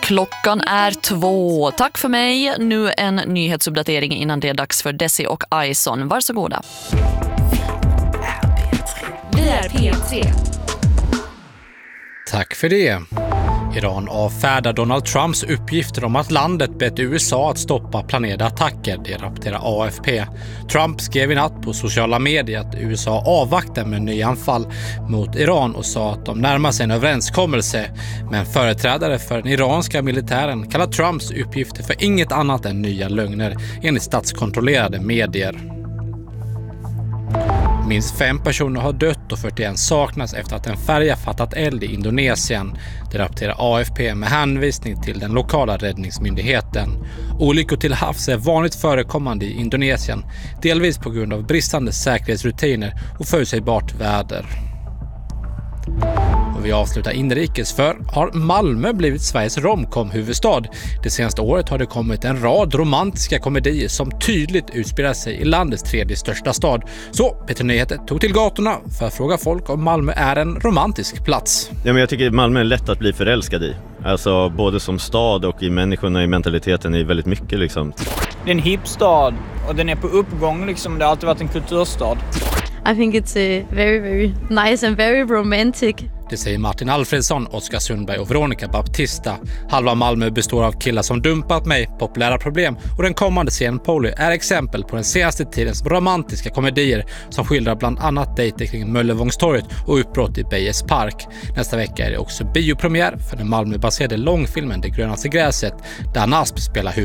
Klockan är 2. Tack för mig. Nu en nyhetsuppdatering innan det är dags för Desi och Ison. Varsågoda. Vi är P3. Tack för det. Iran avfärdar Donald Trumps uppgifter om att landet bett USA att stoppa planerade attacker, det rapporterar AFP. Trump skrev i natt på sociala medier att USA avvaktar med nya anfall mot Iran och sa att de närmar sig en överenskommelse. Men företrädare för den iranska militären kallar Trumps uppgifter för inget annat än nya lögner, enligt statskontrollerade medier. Minst 5 personer har dött och 41 saknas efter att en färja fattat eld i Indonesien. Det rapporterar AFP med hänvisning till den lokala räddningsmyndigheten. Olyckor till havs är vanligt förekommande i Indonesien, delvis på grund av bristande säkerhetsrutiner och förutsägbart väder. Och vi avslutar inrikes för har Malmö blivit Sveriges romcom-huvudstad. Det senaste året har det kommit en rad romantiska komedier som tydligt utspelar sig i landets 3:e största stad. Så P3 Nyheter tog till gatorna för att fråga folk om Malmö är en romantisk plats. Ja, men jag tycker Malmö är lätt att bli förälskad i. Alltså både som stad och i människorna, i mentaliteten, i väldigt mycket liksom. Det är en hip stad och den är på uppgång liksom. Det har alltid varit en kulturstad. I think it's very, very nice and very romantic. Det säger Martin Alfredsson, Oskar Sundberg och Veronica Baptista. Halva Malmö består av killar som dumpat mig, populära problem, och den kommande scenen Polly är exempel på den senaste tidens romantiska komedier som skildrar bland annat dejter kring Möllevångstorget och uppbrott i Bejers park. Nästa vecka är det också biopremiär för den Malmö-baserade långfilmen Det grönaste gräset, där Nasp spelar huvud.